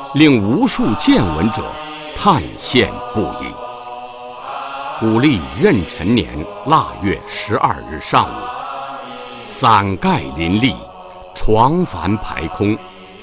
令无数见闻者叹羡不已。古历壬辰年腊月12日上午，伞盖林立，床幡排空。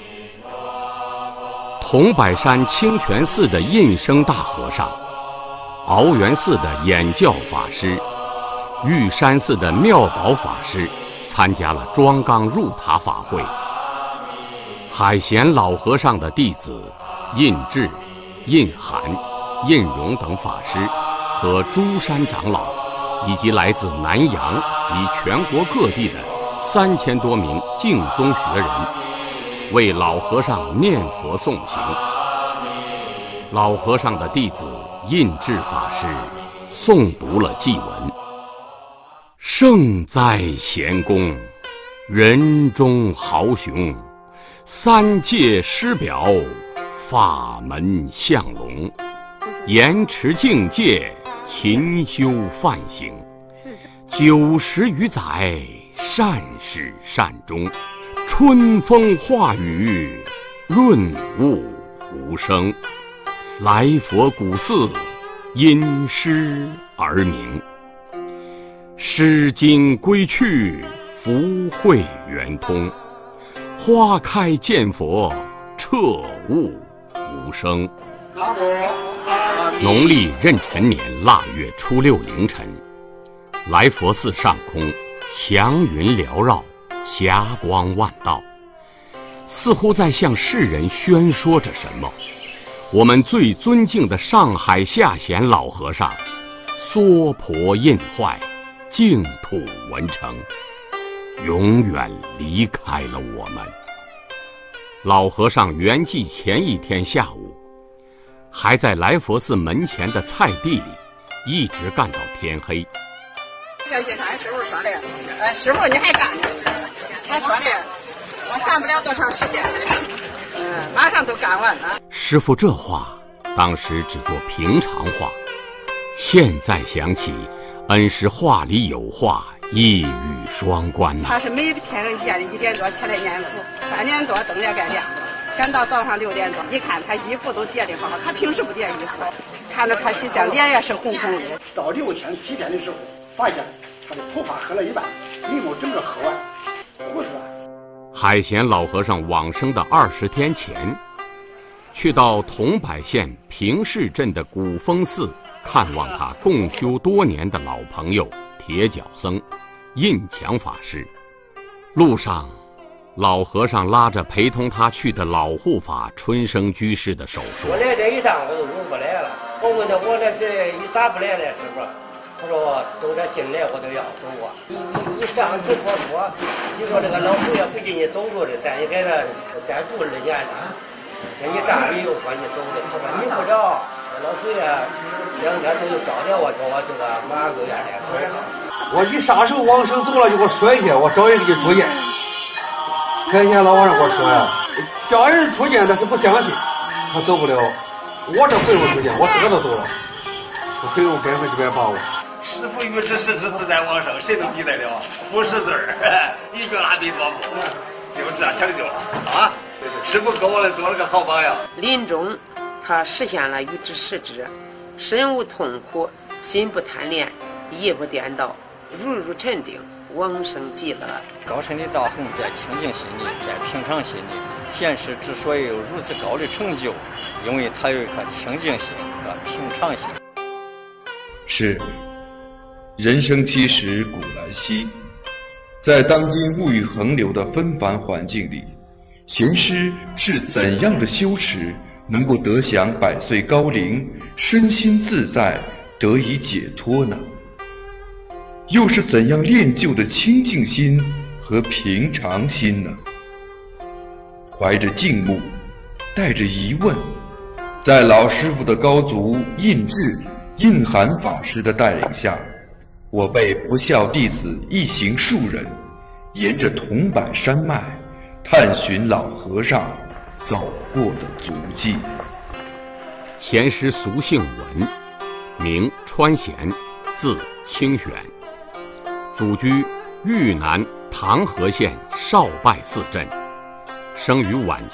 桐柏山清泉寺的印生大和尚，鳌源寺的演教法师，玉山寺的妙宝法师参加了庄纲入塔法会。海贤老和尚的弟子印智、印涵、印荣等法师和诸山长老，以及来自南洋及全国各地的3000多名净宗学人，为老和尚念佛诵行。老和尚的弟子印智法师诵读了祭文：圣哉贤公，人中豪雄，三界师表，法门相隆，严持境界，勤修梵行，90余载，善始善终，春风化雨，润物无声。来佛古寺，因诗而名。诗经归去，福慧圆通。花开见佛，彻悟无声。农历壬辰年腊月初6凌晨，来佛寺上空祥云缭绕，霞光万道，似乎在向世人宣说着什么。我们最尊敬的上海下贤老和尚娑婆印坏，净土文成，永远离开了我们。老和尚圆寂前一天下午，还在来佛寺门前的菜地里一直干到天黑。 这个俺师傅说的，师傅你还干呢？他说的，我干不了多长时间，马上都干完了。 师傅这话当时只做平常话，现在想起，恩师话里有话，一语双关呐。 他是每天夜里1点多起来念佛，3点多灯也该亮了，赶到早上6点多，一看他衣服都叠得好，他平时不叠衣服，看着可喜相，脸也是红红的。 到6天7天的时候，发现他的头发黑了一半，眉毛整个黑完，胡子。 海贤老和尚往生的20天前，去到桐柏县平市镇的古峰寺看望他共修多年的老朋友铁脚僧印强法师。路上，老和尚拉着陪同他去的老护法春生居士的手说：“ 我来这一趟我都用不来了。我问他，我这是一咋不来了，师傅？他说都这进来我都要走啊。你上次我说，你说这个老祖爷不给你走路的，咱也给他再住2年了。这一站里又说你走的，他说你不着，老祖爷2天都找着我，叫我这个马上就来走。 我一啥时候往生走了就给我说一下，我找人给你出见。开前老和尚给我说呀，叫人出见他是不相信，他走不了。我这回我出见，我自个都走了，我很有100%把握。 师父与之实之自在往生，谁能比得了？不识字儿，一个阿弥陀佛，就这样成就了啊！师父给我们做了个好榜样。 临终，他实现了与之实之，身无痛苦，心不贪恋，意不颠倒，如沉定，往生极乐。 高深的道行在清净心里，在平常心里。贤师之所以有如此高的成就，因为他有一颗清净心和平常心。 是。人生70古来稀，在当今物欲横流的纷繁环境里，贤师是怎样的修持能够得享100岁高龄，身心自在，得以解脱呢？又是怎样练就的清净心和平常心呢？怀着敬慕，带着疑问，在老师傅的高足印智、印涵法师的带领下，我辈不孝弟子一行数人，沿着桐柏山脉，探寻老和尚走过的足迹。 贤师俗姓文，名川贤，字清玄，祖居豫南唐河县少拜寺镇，生于晚